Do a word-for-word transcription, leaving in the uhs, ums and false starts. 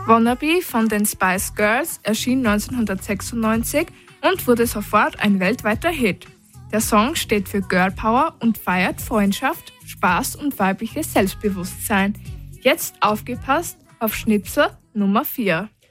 Wannabe von den Spice Girls erschien neunzehnhundertsechsundneunzig und wurde sofort ein weltweiter Hit. Der Song steht für Girl Power und feiert Freundschaft, Spaß und weibliches Selbstbewusstsein. Jetzt aufgepasst auf Schnipsel Nummer vier.